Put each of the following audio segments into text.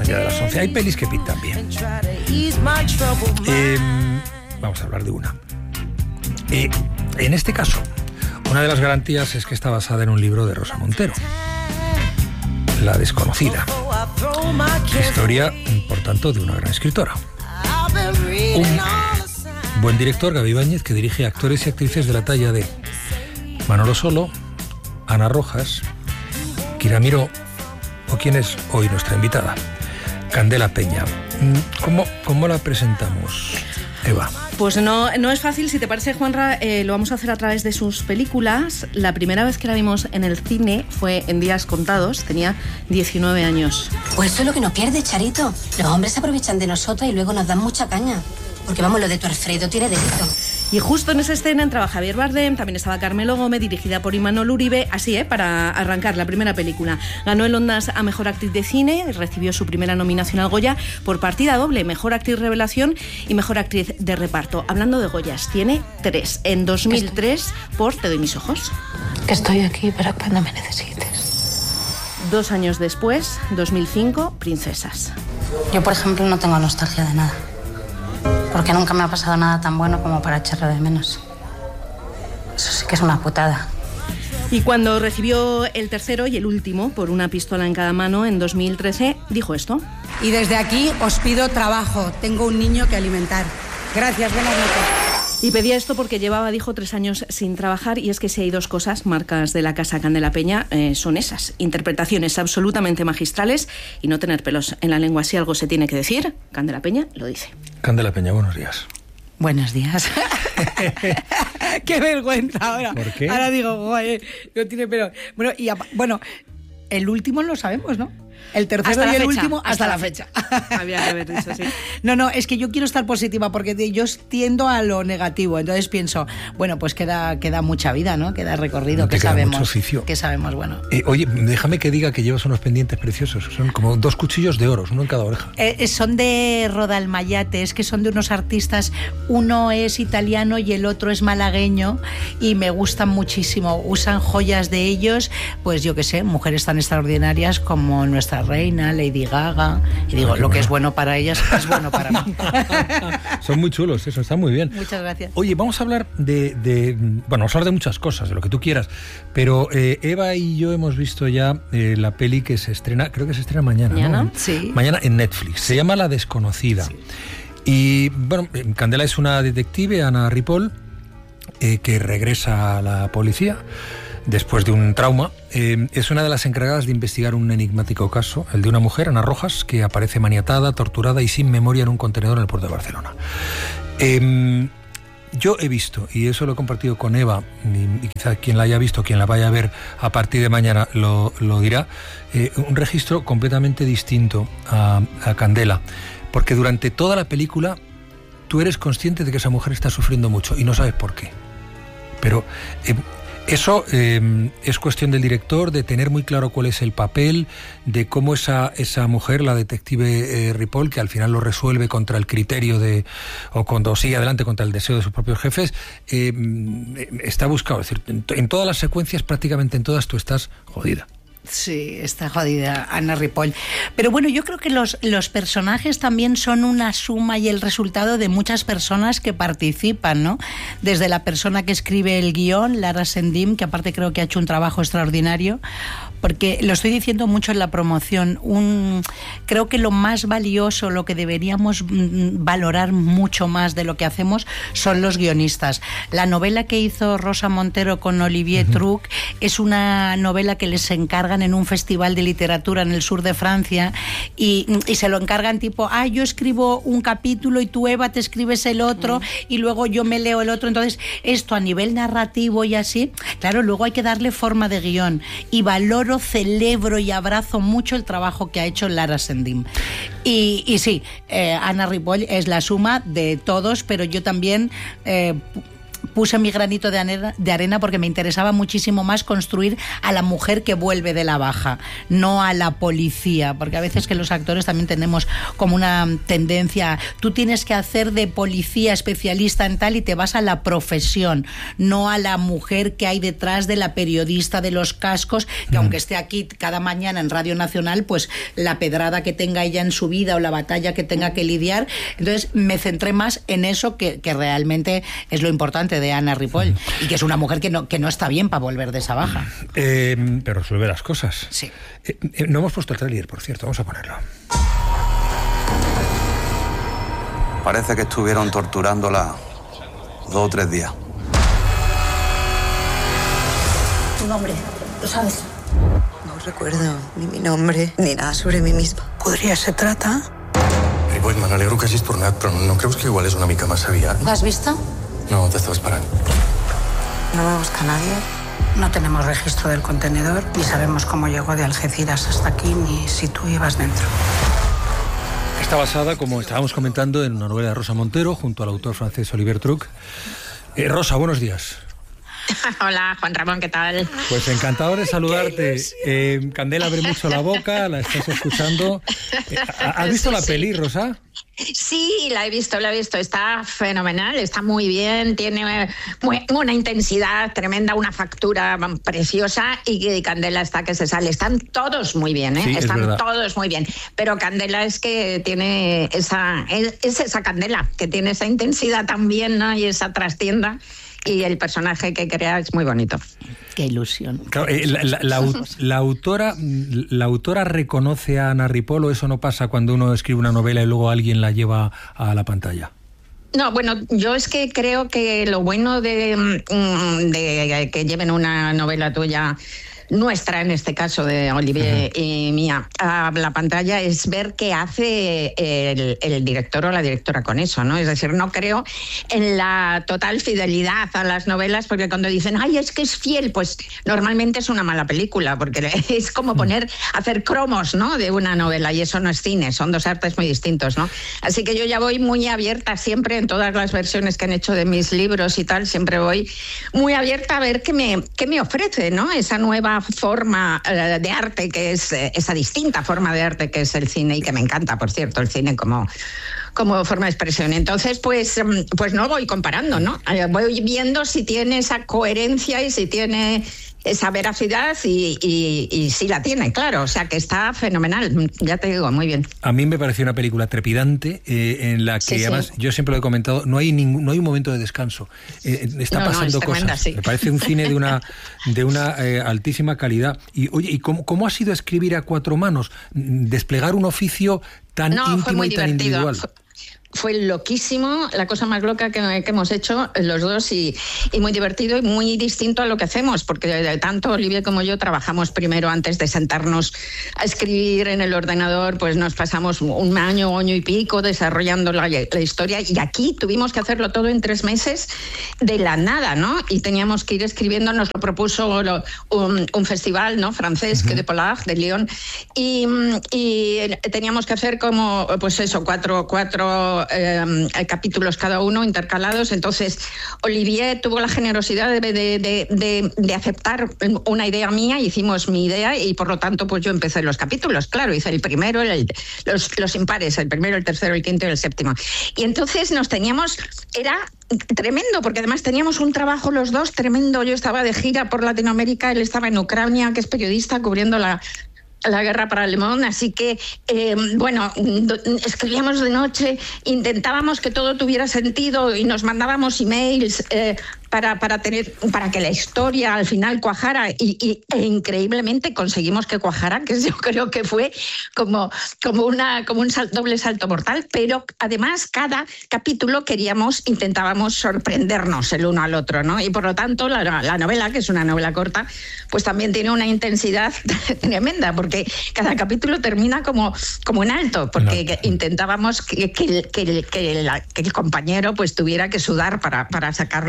día de las 11. Hay pelis que pintan bien. Vamos a hablar de una. En este caso, una de las garantías es que está basada en un libro de Rosa Montero, La desconocida. Historia, por tanto, de una gran escritora. Un buen director, Gaby Ibáñez, que dirige a actores y actrices de la talla de Manolo Solo, Ana Rojas, Kira Miró, o quien es hoy nuestra invitada, Candela Peña. ¿Cómo la presentamos, Eva? Pues no es fácil, si te parece, Juanra, lo vamos a hacer a través de sus películas. La primera vez que la vimos en el cine fue en Días Contados, tenía 19 años. Pues eso es lo que nos pierde, Charito. Los hombres se aprovechan de nosotras y luego nos dan mucha caña. Porque vamos, lo de tu Alfredo tiene delito. Y justo en esa escena entraba Javier Bardem, también estaba Carmelo Gómez, dirigida por Imanol Uribe, así, para arrancar la primera película. Ganó el Ondas a Mejor Actriz de Cine, recibió su primera nominación al Goya por partida doble, Mejor Actriz Revelación y Mejor Actriz de Reparto. Hablando de Goyas, tiene 3. En 2003 por Te doy mis ojos. Estoy aquí para cuando me necesites. 2 años después, 2005, Princesas. Yo, por ejemplo, no tengo nostalgia de nada. Porque nunca me ha pasado nada tan bueno como para echarlo de menos. Eso sí que es una putada. Y cuando recibió el tercero y el último, por Una pistola en cada mano, en 2013, dijo esto. Y desde aquí os pido trabajo. Tengo un niño que alimentar. Gracias, buenas noches. Y pedía esto porque llevaba, dijo, 3 años sin trabajar, y es que si hay 2 cosas, marcas de la casa Candela Peña, son esas: interpretaciones absolutamente magistrales y no tener pelos en la lengua. Si algo se tiene que decir, Candela Peña lo dice. Candela Peña, buenos días. Buenos días. Qué vergüenza ahora. ¿Por qué? Ahora digo, joder, no tiene pelo. Bueno, el último lo sabemos, ¿no? El tercero y el último hasta la fecha. Había que haber dicho, sí. No, es que yo quiero estar positiva porque yo tiendo a lo negativo. Entonces pienso, bueno, pues queda mucha vida, ¿no? Queda recorrido, no te que queda sabemos. Mucho oficio. Que sabemos, bueno. Oye, déjame que diga que llevas unos pendientes preciosos. Son como 2 cuchillos de oro, uno en cada oreja. Son de Rodalmayate, es que son de unos artistas. Uno es italiano y el otro es malagueño, y me gustan muchísimo. Usan joyas de ellos, pues yo qué sé, mujeres tan extraordinarias como nuestra reina, Lady Gaga. Y digo, lo que es bueno para ellas es bueno para mí. Son muy chulos, eso está muy bien. Muchas gracias. Oye, vamos a hablar vamos a hablar de muchas cosas, de lo que tú quieras, pero Eva y yo hemos visto ya la peli que se estrena, creo que se estrena mañana, ¿no? Sí. Mañana en Netflix. Se llama La desconocida. Sí. Y bueno, Candela es una detective, Ana Ripoll, que regresa a la policía después de un trauma. Es una de las encargadas de investigar un enigmático caso, el de una mujer, Ana Rojas, que aparece maniatada, torturada y sin memoria en un contenedor en el puerto de Barcelona. Yo he visto, y eso lo he compartido con Eva, y quizá quien la haya visto, quien la vaya a ver a partir de mañana lo dirá, un registro completamente distinto a Candela, porque durante toda la película tú eres consciente de que esa mujer está sufriendo mucho y no sabes por qué. Pero eso es cuestión del director, de tener muy claro cuál es el papel, de cómo esa mujer, la detective Ripoll, que al final lo resuelve contra el criterio o cuando sigue adelante contra el deseo de sus propios jefes, está buscado. Es decir, en todas las secuencias, prácticamente en todas, tú estás jodida. Sí, está jodida Ana Ripoll. Pero bueno, yo creo que los personajes también son una suma y el resultado de muchas personas que participan, ¿no? Desde la persona que escribe el guión, Lara Sendim, que aparte creo que ha hecho un trabajo extraordinario, porque lo estoy diciendo mucho en la promoción, creo que lo más valioso, lo que deberíamos valorar mucho más de lo que hacemos, son los guionistas. La novela que hizo Rosa Montero con Olivier Truc es una novela que les encargan en un festival de literatura en el sur de Francia, y se lo encargan tipo, yo escribo un capítulo y tú, Eva, te escribes el otro, y luego yo me leo el otro. Entonces, esto a nivel narrativo y así, claro, luego hay que darle forma de guión, y valoro, celebro y abrazo mucho el trabajo que ha hecho Lara Sendim. Y sí, Ana Ripoll es la suma de todos, pero yo también puse mi granito de arena porque me interesaba muchísimo más construir a la mujer que vuelve de la baja, no a la policía, porque a veces que los actores también tenemos como una tendencia, tú tienes que hacer de policía especialista en tal y te vas a la profesión, no a la mujer que hay detrás de la periodista de los cascos, que aunque esté aquí cada mañana en Radio Nacional, pues la pedrada que tenga ella en su vida o la batalla que tenga que lidiar. Entonces me centré más en eso que realmente es lo importante de Anna Ripoll, y que es una mujer que no está bien para volver de esa baja. Pero resuelve las cosas. Sí. No hemos puesto el tráiler, por cierto, vamos a ponerlo. Parece que estuvieron torturándola 2 o 3 días. Tu nombre, ¿lo sabes? No recuerdo ni mi nombre ni nada sobre mí misma. Podria ser trata? Ripoll, me n'alegro que hagis tornat, però no creus que igual és una mica massa aviat? ¿Lo has visto? No, t'estava esperant. No me busca nadie. No tenemos registro del contenedor, ni sabemos cómo llegó de Algeciras hasta aquí, ni si tú ibas dentro. Está basada, como estábamos comentando, en una novela de Rosa Montero, junto al autor francés Olivier Truc. Rosa, buenos días. Hola, Juan Ramón, ¿qué tal? Pues encantado de saludarte. Candela abre mucho la boca, la estás escuchando. ¿Has visto la peli, Rosa? Sí, la he visto. Está fenomenal, está muy bien, tiene una intensidad tremenda, una factura preciosa, y Candela está que se sale. Están todos muy bien, ¿eh? Sí, están todos muy bien. Pero Candela es que tiene esa Candela, que tiene esa intensidad también, ¿no? Y esa trastienda. Y el personaje que crea es muy bonito. Qué ilusión. Claro, la autora reconoce a Anna Ripoll, ¿o eso no pasa cuando uno escribe una novela y luego alguien la lleva a la pantalla? No, bueno, yo es que creo que lo bueno de que lleven una novela tuya, nuestra en este caso, de Olivier y mía, a la pantalla, es ver qué hace el director o la directora con eso, ¿no? Es decir, no creo en la total fidelidad a las novelas, porque cuando dicen, ay, es que es fiel, pues normalmente es una mala película, porque es como hacer cromos, ¿no?, de una novela, y eso no es cine, son dos artes muy distintos, ¿no? Así que yo ya voy muy abierta siempre, en todas las versiones que han hecho de mis libros y tal, siempre voy muy abierta a ver qué me ofrece, ¿no?, esa nueva forma de arte, que es esa distinta forma de arte que es el cine, y que me encanta, por cierto, el cine como forma de expresión. Entonces, pues no voy comparando, ¿no? Voy viendo si tiene esa coherencia y si tiene esa veracidad, y sí la tiene, claro. O sea, que está fenomenal, ya te digo, muy bien. A mí me pareció una película trepidante, en la que además, yo siempre lo he comentado, no hay un momento de descanso. Está pasando cosas. Tremenda, sí. Me parece un cine de una altísima calidad. Y oye, ¿y cómo ha sido escribir a 4 manos? Desplegar un oficio tan íntimo y tan individual. Fue loquísimo, la cosa más loca que hemos hecho los dos, y muy divertido y muy distinto a lo que hacemos, porque tanto Olivier como yo trabajamos primero antes de sentarnos a escribir en el ordenador, pues nos pasamos un año y pico desarrollando la historia, y aquí tuvimos que hacerlo todo en 3 meses de la nada, ¿no? Y teníamos que ir escribiendo, nos lo propuso un festival, ¿no?, francés, que de Polar, de Lyon, y teníamos que hacer como, pues eso, cuatro capítulos cada uno, intercalados. Entonces Olivier tuvo la generosidad de aceptar una idea mía, hicimos mi idea, y por lo tanto pues yo empecé los capítulos. Claro, hice el primero, los impares, el primero, el tercero, el quinto y el séptimo. Y entonces era tremendo, porque además teníamos un trabajo los dos tremendo. Yo estaba de gira por Latinoamérica, él estaba en Ucrania, que es periodista, cubriendo la guerra para Le Monde, así que escribíamos de noche, intentábamos que todo tuviera sentido, y nos mandábamos emails para que la historia al final cuajara, e increíblemente conseguimos que cuajara, que yo creo que fue como un doble salto mortal. Pero además cada capítulo intentábamos sorprendernos el uno al otro, ¿no? Y por lo tanto la novela, que es una novela corta, pues también tiene una intensidad tremenda, porque cada capítulo termina como en alto, porque intentábamos que el compañero pues tuviera que sudar para sacarlo de ahí, ¿no?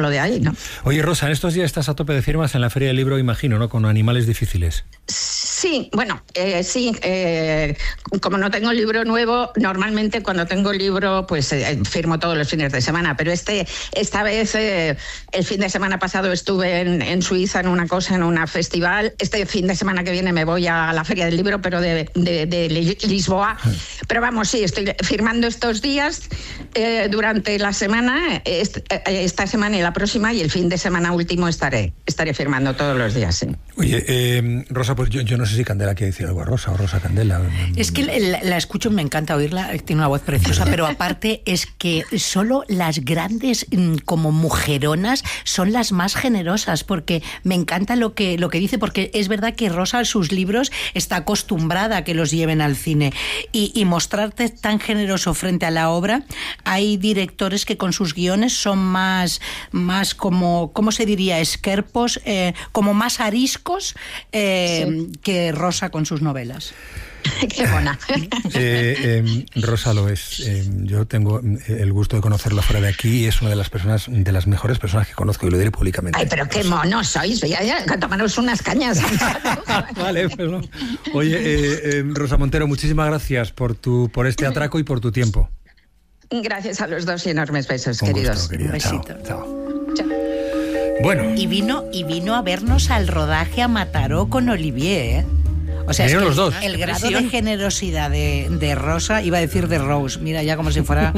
bueno. Oye, Rosa, en estos días estás a tope de firmas en la Feria del Libro, imagino, ¿no? Con Animales Difíciles. Sí, bueno, sí. Como no tengo libro nuevo, normalmente cuando tengo libro, pues firmo todos los fines de semana. Pero esta vez, el fin de semana pasado estuve en Suiza en una cosa, en un festival. Este fin de semana que viene me voy a la Feria del Libro, pero de Lisboa. Pero vamos, sí, estoy firmando estos días durante la semana, esta semana y la próxima, y el fin de semana último estaré firmando todos los días, sí. Oye, Rosa, pues yo no sé si Candela quiere decir algo a Rosa o Rosa Candela. Es que la escucho, me encanta oírla, tiene una voz preciosa, pero aparte es que solo las grandes como mujeronas son las más generosas, porque me encanta lo que dice, porque es verdad que Rosa en sus libros está acostumbrada a que los lleven al cine y mostrarte tan generoso frente a la obra. Hay directores que con sus guiones son más como, ¿cómo se diría? Esquerpos, como más ariscos sí, que Rosa con sus novelas. Qué buena. Rosa lo es. Yo tengo el gusto de conocerlo fuera de aquí y es una de las mejores personas que conozco, y lo diré públicamente. Ay, pero qué monos sois, ya tomaros unas cañas. Vale, pues no. Oye, Rosa Montero, muchísimas gracias por este atraco y por tu tiempo. Gracias a los dos y enormes besos, Un queridos. gusto, querida. Un besito. Chao. Bueno. Y vino a vernos al rodaje a Mataró con Olivier, ¿eh? O sea, es que los dos. El grado de generosidad de Rosa, iba a decir de Rose, mira, ya como si fuera...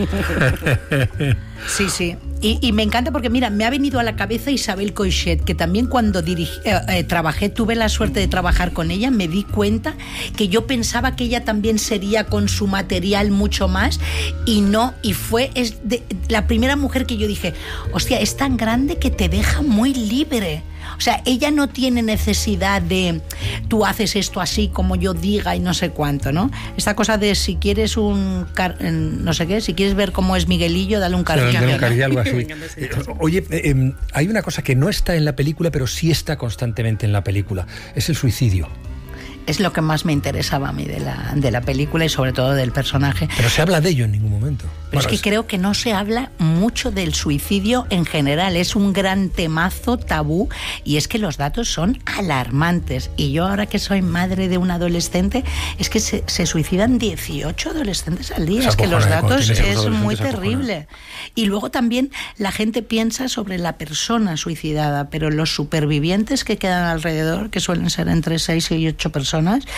Sí. Y me encanta porque, mira, me ha venido a la cabeza Isabel Coixet, que también cuando trabajé, tuve la suerte de trabajar con ella, me di cuenta que yo pensaba que ella también sería con su material mucho más, y no, y es la primera mujer que yo dije, hostia, es tan grande que te deja muy libre. O sea, ella no tiene necesidad de tú haces esto así como yo diga y no sé cuánto, ¿no? Esta cosa de si quieres no sé qué, si quieres ver cómo es Miguelillo, dale un cariño. Dale un cariño, algo así. Oye, hay una cosa que no está en la película, pero sí está constantemente en la película. Es el suicidio. Es lo que más me interesaba a mí de la película y sobre todo del personaje. Pero se habla de ello en ningún momento. Pero es que creo que no se habla mucho del suicidio en general. Es un gran temazo, tabú, y es que los datos son alarmantes. Y yo ahora que soy madre de un adolescente, es que se suicidan 18 adolescentes al día. Es que los datos es muy terrible. Y luego también la gente piensa sobre la persona suicidada, pero los supervivientes que quedan alrededor, que suelen ser entre 6 y 8 personas,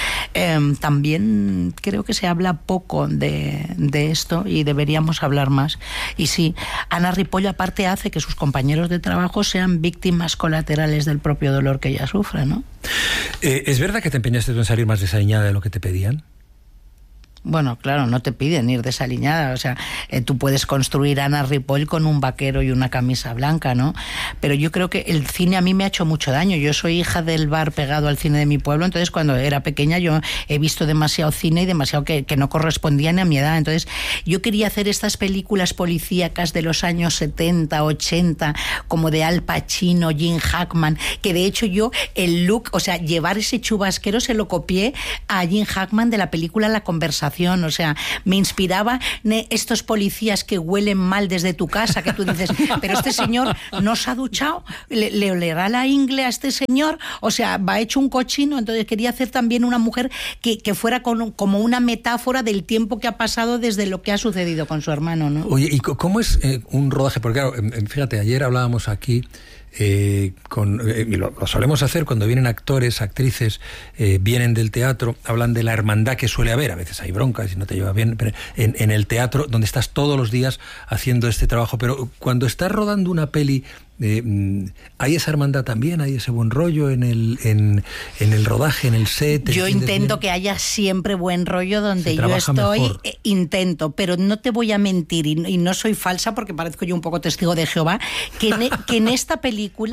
también creo que se habla poco de esto y deberíamos hablar más. Y sí, Ana Ripoll aparte hace que sus compañeros de trabajo sean víctimas colaterales del propio dolor que ella sufre, ¿no? ¿Es verdad que te empeñaste tú en salir más desaliñada de lo que te pedían? Bueno, claro, no te piden ir desaliñada, o sea, tú puedes construir Ana Ripoll con un vaquero y una camisa blanca, ¿no? Pero yo creo que el cine a mí me ha hecho mucho daño. Yo soy hija del bar pegado al cine de mi pueblo, entonces cuando era pequeña yo he visto demasiado cine y demasiado que no correspondía ni a mi edad. Entonces yo quería hacer estas películas policíacas de los años 70, 80, como de Al Pacino, Gene Hackman, que de hecho yo el look, o sea, llevar ese chubasquero se lo copié a Gene Hackman de la película La Conversación. O sea, me inspiraba estos policías que huelen mal desde tu casa, que tú dices, pero este señor no se ha duchado, le olerá la ingle a este señor, o sea, va hecho un cochino. Entonces quería hacer también una mujer que fuera como una metáfora del tiempo que ha pasado desde lo que ha sucedido con su hermano, ¿no? Oye, ¿y cómo es un rodaje? Porque claro, fíjate, ayer hablábamos aquí y lo solemos hacer cuando vienen actores, actrices, vienen del teatro, hablan de la hermandad que suele haber. A veces hay broncas y no te llevas bien, pero en el teatro, donde estás todos los días haciendo este trabajo, pero cuando estás rodando una peli, ¿hay esa hermandad también? ¿Hay ese buen rollo en el rodaje, en el set? Yo intento que haya siempre buen rollo donde yo estoy, intento, pero no te voy a mentir, y no soy falsa porque parezco yo un poco testigo de Jehová, que en esta película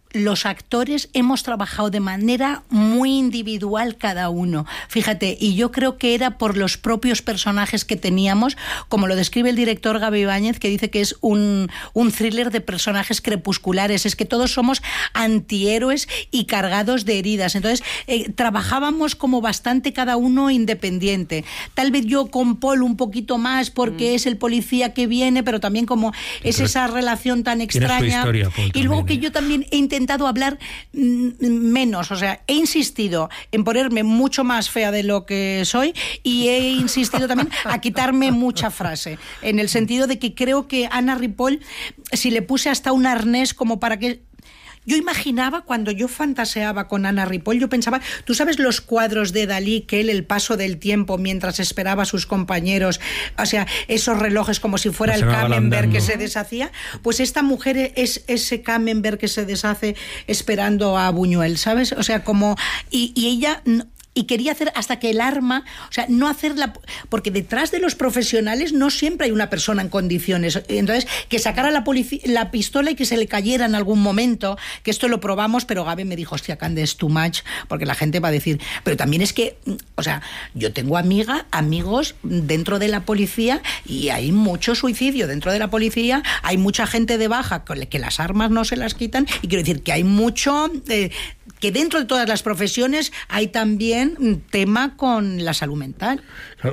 los actores hemos trabajado de manera muy individual cada uno. Fíjate, y yo creo que era por los propios personajes que teníamos, como lo describe el director Gaby Ibáñez, que dice que es un thriller de personajes crepusculares. Es que todos somos antihéroes y cargados de heridas. Entonces, trabajábamos como bastante cada uno independiente. Tal vez yo con Paul un poquito más porque es el policía que viene, pero también como es esa relación tan extraña. Historia, Paul, y luego también, que yo también he intentado hablar menos, o sea, he insistido en ponerme mucho más fea de lo que soy y he insistido también a quitarme mucha frase, en el sentido de que creo que Anna Ripoll, si le puse hasta un arnés como para que... Yo imaginaba, cuando yo fantaseaba con Anna Ripoll, yo pensaba, ¿tú sabes los cuadros de Dalí, que él, el paso del tiempo mientras esperaba a sus compañeros, o sea, esos relojes como si fuera el Camembert que se deshacía? Pues esta mujer es ese Camembert que se deshace esperando a Buñuel, ¿sabes? O sea, como... Y ella... Y quería hacer hasta que el arma, o sea, no hacerla, porque detrás de los profesionales no siempre hay una persona en condiciones. Entonces, que sacara la pistola y que se le cayera en algún momento, que esto lo probamos, pero Gaby me dijo, hostia, Cande, es too much, porque la gente va a decir, pero también es que, o sea, yo tengo amigos dentro de la policía y hay mucho suicidio dentro de la policía, hay mucha gente de baja que las armas no se las quitan, y quiero decir que hay mucho... que dentro de todas las profesiones hay también un tema con la salud mental. Claro,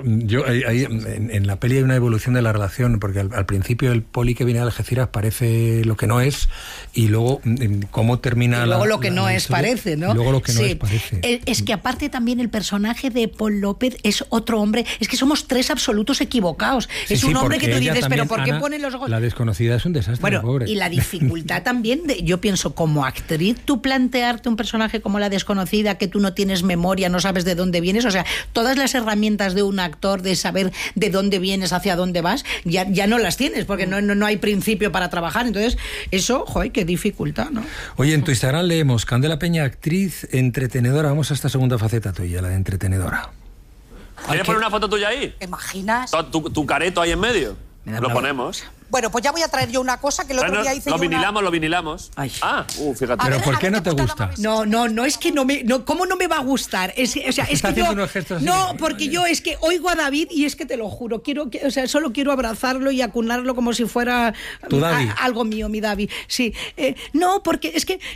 en la peli hay una evolución de la relación, porque al principio el poli que viene de Algeciras parece lo que no es, y luego cómo termina y luego lo que no es parece, ¿no? Y luego lo que no es parece. Es que aparte también el personaje de Paul López es otro hombre, es que somos tres absolutos equivocados. Sí, es un hombre que tú dices, pero ¿por qué pone los ojos? La desconocida es un desastre, bueno, pobre. Y la dificultad también, yo pienso, como actriz, tú plantearte un personaje como la desconocida, que tú no tienes memoria, no sabes de dónde vienes, o sea, todas las herramientas de un actor de saber de dónde vienes, hacia dónde vas, ya no las tienes, porque no hay principio para trabajar. Entonces, eso, joder, qué dificultad, ¿no? Oye, en tu Instagram leemos, Candela Peña, actriz entretenedora. Vamos a esta segunda faceta tuya, la de entretenedora. ¿Quieres poner una foto tuya ahí? ¿Te imaginas? Tu careto ahí en medio. Lo ponemos. Bueno, pues ya voy a traer yo una cosa que el otro día hice lo vinilamos. Ay. Fíjate. Pero ¿por qué no te gusta? No, es que ¿cómo no me va a gustar? Es que yo... No, porque yo es que oigo a David y es que te lo juro, solo quiero abrazarlo y acunarlo como si fuera algo mío, mi David. Sí. No, porque es que,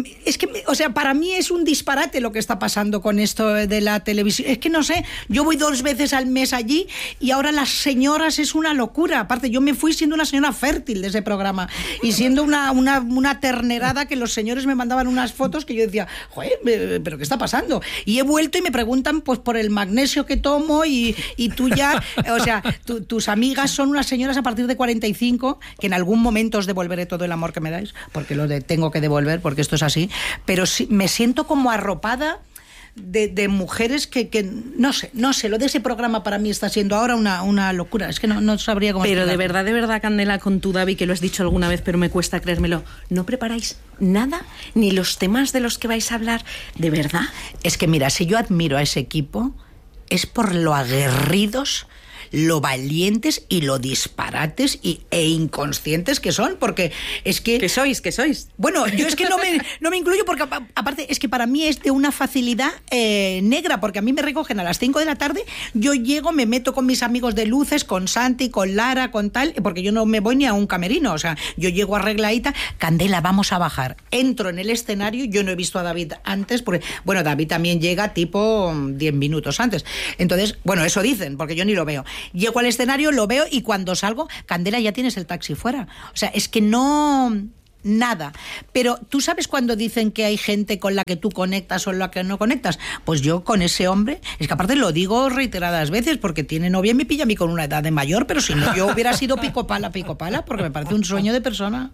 o sea, para mí es un disparate lo que está pasando con esto de la televisión. Es que no sé, yo voy 2 veces al mes allí y ahora las señoras es una locura. Aparte, yo me fui siendo una señora fértil de ese programa y siendo una ternerada que los señores me mandaban unas fotos que yo decía, joder, ¿pero qué está pasando? Y he vuelto y me preguntan pues por el magnesio que tomo y tú ya, o sea, tus amigas son unas señoras a partir de 45, que en algún momento os devolveré todo el amor que me dais, porque tengo que devolver, porque esto es así, pero sí, me siento como arropada de mujeres que no sé, lo de ese programa para mí está siendo ahora una locura, es que no sabría cómo pero explicarlo. de verdad, Candela, con tu David, que lo has dicho alguna vez, pero me cuesta creérmelo, ¿no preparáis nada? ¿Ni los temas de los que vais a hablar? ¿De verdad? Es que mira, si yo admiro a ese equipo es por lo aguerridos, lo valientes y lo disparates e inconscientes que son, porque es que... ¿Qué sois? Bueno, yo es que no me incluyo porque aparte es que para mí es de una facilidad negra, porque a mí me recogen a las 5 de la tarde, yo llego, me meto con mis amigos de luces, con Santi, con Lara, con tal, porque yo no me voy ni a un camerino, o sea, yo llego arregladita, Candela, vamos a bajar, entro en el escenario, yo no he visto a David antes, porque, bueno, David también llega tipo 10 minutos antes, entonces, bueno, eso dicen, porque yo ni lo veo. Llego al escenario, lo veo y cuando salgo, Candela, ya tienes el taxi fuera. O sea, es que no... Nada. Pero tú sabes cuando dicen que hay gente con la que tú conectas o la que no conectas. Pues yo con ese hombre, es que aparte lo digo reiteradas veces, porque tiene novia y me pilla a mí con una edad de mayor, pero si no yo hubiera sido pico pala, porque me parece un sueño de persona.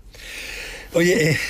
Oye,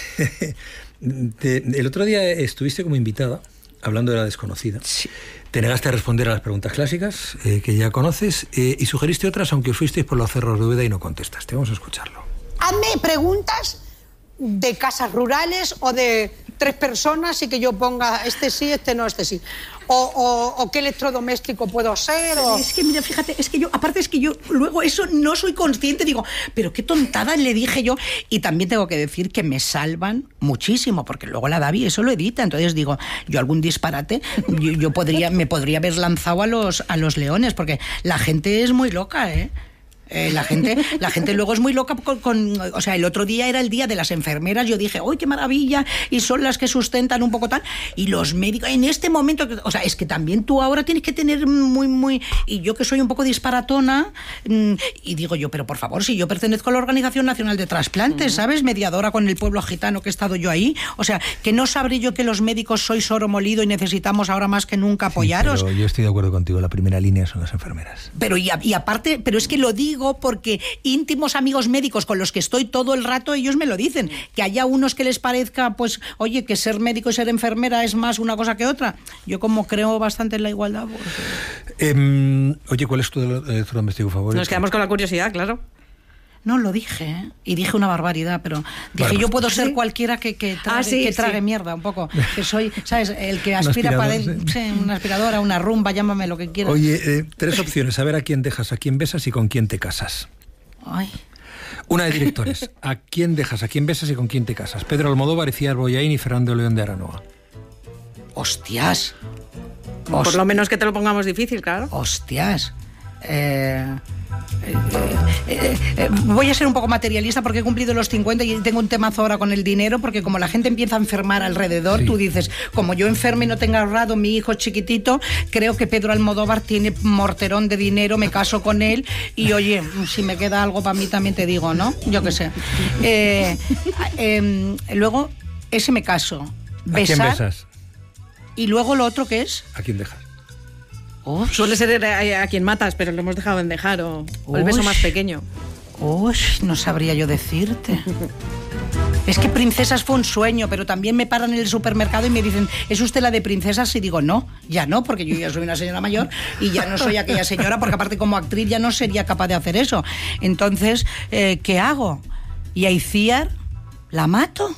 el otro día estuviste como invitada hablando de La desconocida. Sí. Te negaste a responder a las preguntas clásicas que ya conoces y sugeriste otras, aunque fuisteis por los cerros de Úbeda y no contestaste. Vamos a escucharlo. Hazme preguntas de casas rurales o de 3 personas y que yo ponga este sí, este no, este sí. O qué electrodoméstico puedo ser. Es que, mira, fíjate, es que yo, aparte es que yo luego eso no soy consciente, digo, pero qué tontada le dije yo. Y también tengo que decir que me salvan muchísimo, porque luego la Davi eso lo edita. Entonces digo, yo algún disparate, me podría haber lanzado a los leones, porque la gente es muy loca, ¿eh? La gente luego es muy loca o sea, el otro día era el día de las enfermeras, yo dije, ¡uy, qué maravilla! Y son las que sustentan un poco tal, y los médicos, en este momento, o sea, es que también tú ahora tienes que tener muy, y yo que soy un poco disparatona, y digo yo, pero por favor, si yo pertenezco a la Organización Nacional de Trasplantes, ¿sabes? Mediadora con el pueblo gitano, que he estado yo ahí, o sea, que no sabré yo que los médicos sois oro molido y necesitamos ahora más que nunca apoyaros. Pero yo estoy de acuerdo contigo, la primera línea son las enfermeras. Pero y aparte, pero es que lo digo porque íntimos amigos médicos con los que estoy todo el rato, ellos me lo dicen, que haya unos que les parezca, pues, oye, que ser médico y ser enfermera es más una cosa que otra. Yo como creo bastante en la igualdad. Pues... oye, ¿cuál es tu electrodoméstico favorito? Nos quedamos con la curiosidad, claro. No, lo dije, ¿eh? Y dije una barbaridad, pero dije, yo puedo ser cualquiera que trague mierda un poco, que soy, ¿sabes? El que aspira para él, sí, una aspiradora, una rumba, llámame lo que quieras. Oye, 3 opciones, a ver a quién dejas, a quién besas y con quién te casas. Ay. Una de directores, a quién dejas, a quién besas y con quién te casas. Pedro Almodóvar, Iciar Bollaín y Fernando León de Aranoa. Hostias. Por lo menos que te lo pongamos difícil, claro. Hostias. Voy a ser un poco materialista porque he cumplido los 50 y tengo un temazo ahora con el dinero, porque como la gente empieza a enfermar alrededor, tú dices, como yo enferme y no tenga ahorrado mi hijo chiquitito, creo que Pedro Almodóvar tiene morterón de dinero, me caso con él y oye, si me queda algo para mí también te digo, ¿no? Yo qué sé. Luego, ese me caso. Besar. ¿A quién besas? Y luego lo otro, ¿qué es? ¿A quién dejas? Suele ser a quien matas, pero lo hemos dejado en dejar, o el beso más pequeño. No sabría yo decirte. Es que Princesas fue un sueño, pero también me paran en el supermercado y me dicen, ¿es usted la de Princesas? Y digo, no, ya no, porque yo ya soy una señora mayor y ya no soy aquella señora, porque aparte como actriz ya no sería capaz de hacer eso. Entonces, ¿qué hago? ¿Y a Iciar? ¿La mato?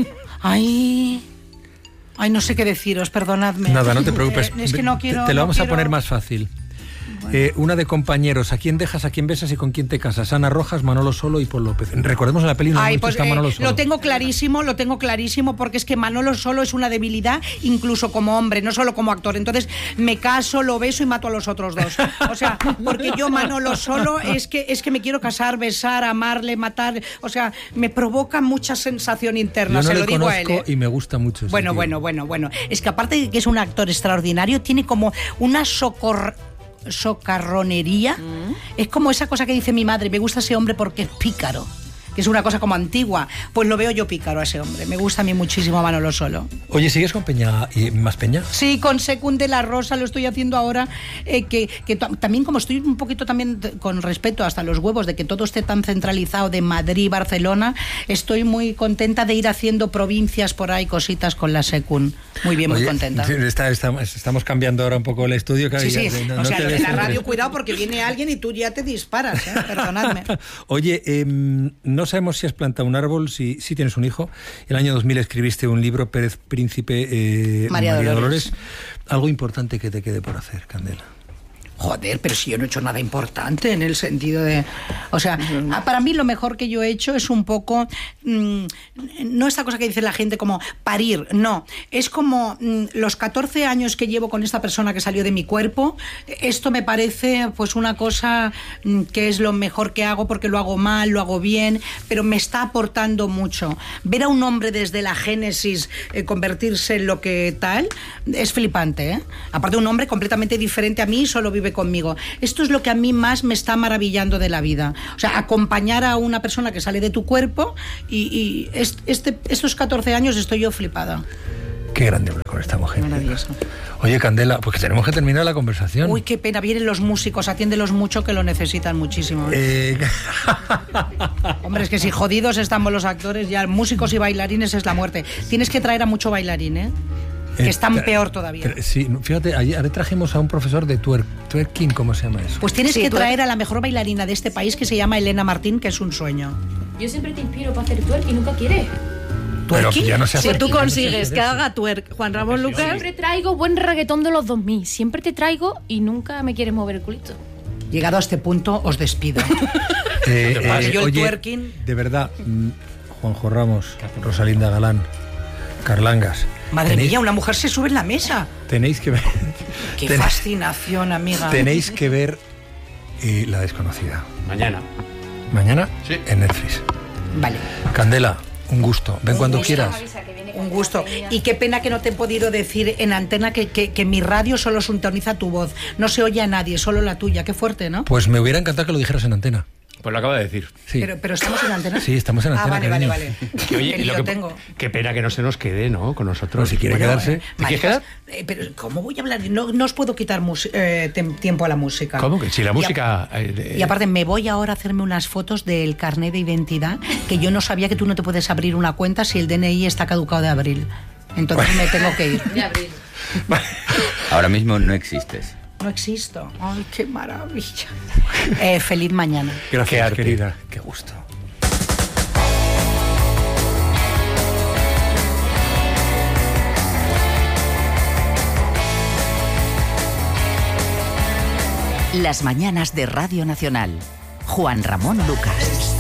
Ay, no sé qué deciros, perdonadme. Nada, no te preocupes. Es que no quiero... Te lo vamos a poner más fácil. Una de compañeros, ¿a quién dejas, a quién besas y con quién te casas? Ana Rojas, Manolo Solo y Paul López. Recordemos en la peli está Manolo Solo. Lo tengo clarísimo, porque es que Manolo Solo es una debilidad, incluso como hombre, no solo como actor. Entonces me caso, lo beso y mato a los otros dos. O sea, porque yo Manolo Solo es que me quiero casar, besar, amarle, matar. O sea, me provoca mucha sensación interna. Yo no se le lo digo a él. Y me gusta mucho. Bueno. Es que aparte de que es un actor extraordinario, tiene como una socarronería. Es como esa cosa que dice mi madre, me gusta ese hombre porque es pícaro, que es una cosa como antigua. Pues lo veo yo pícaro a ese hombre. Me gusta a mí muchísimo Manolo Solo. Oye, ¿sigues con Peña y más Peña? Sí, con Secund de la Rosa lo estoy haciendo ahora, que también como estoy un poquito también con respeto hasta los huevos de que todo esté tan centralizado de Madrid, Barcelona, estoy muy contenta de ir haciendo provincias por ahí, cositas con la Secund. Muy bien, muy contenta. Estamos cambiando ahora un poco el estudio. Sí. O sea, lo de la radio, cuidado, porque viene alguien y tú ya te disparas, perdonadme. Oye, no sabemos si has plantado un árbol, si tienes un hijo. El año 2000 escribiste un libro, Pérez Príncipe, María Dolores. Algo importante que te quede por hacer, Candela. Joder, pero si yo no he hecho nada importante en el sentido de... O sea, para mí lo mejor que yo he hecho es un poco... no esta cosa que dice la gente como parir, no. Es como los 14 años que llevo con esta persona que salió de mi cuerpo, esto me parece pues una cosa que es lo mejor que hago, porque lo hago mal, lo hago bien, pero me está aportando mucho. Ver a un hombre desde la génesis convertirse en lo que tal, es flipante, ¿eh? Aparte, un hombre completamente diferente a mí, solo vive conmigo. Esto es lo que a mí más me está maravillando de la vida. O sea, acompañar a una persona que sale de tu cuerpo y estos 14 años estoy yo flipada. Qué grande hablar con esta mujer. Maravilloso. Oye, Candela, pues que tenemos que terminar la conversación. Uy, qué pena, vienen los músicos, atiéndelos mucho, que lo necesitan muchísimo. Hombre, es que si jodidos estamos los actores, ya músicos y bailarines es la muerte. Tienes que traer a mucho bailarín, ¿eh? Que están peor todavía. Sí, fíjate, ayer trajimos a un profesor de twerking, ¿cómo se llama eso? Pues tienes que traer a la mejor bailarina de este país, que se llama Elena Martín, que es un sueño. Yo siempre te inspiro para hacer twerk y nunca quieres. twerking. ya no se hace. Si tú consigues que haga twerk Juan Ramón Lucas... Siempre traigo buen reggaetón de los 2000. Siempre te traigo y nunca me quieres mover el culito. Llegado a este punto, os despido. Yo el Oye, twerking... de verdad, Juanjo Ramos, Rosalinda Galán, Carlangas... Madre mía, una mujer se sube en la mesa. Tenéis que ver... Qué fascinación, amiga. Tenéis que ver La desconocida. Mañana. ¿Mañana? Sí. En Netflix. Vale. Candela, un gusto. Ven cuando quieras. Un gusto. Y qué pena que no te he podido decir en antena que mi radio solo sintoniza tu voz. No se oye a nadie, solo la tuya. Qué fuerte, ¿no? Pues me hubiera encantado que lo dijeras en antena. Pues lo acaba de decir. Sí. Pero estamos en antena. Sí, estamos en antena. Vale. Que, oye, Que y lo yo que, tengo. qué pena que no se nos quede, ¿no? Con nosotros. Pues si quiere quedarse. ¿Te quieres quedar? Pero ¿cómo voy a hablar? No os puedo quitar tiempo a la música. ¿Cómo que? Si la música... Y aparte, me voy ahora a hacerme unas fotos del carnet de identidad, que yo no sabía que tú no te puedes abrir una cuenta si el DNI está caducado de abril. Entonces me tengo que ir. De abril. Ahora mismo no existes. No existo. Ay, qué maravilla. Feliz mañana. Gracias, querida. Qué gusto. Las mañanas de Radio Nacional. Juan Ramón Lucas.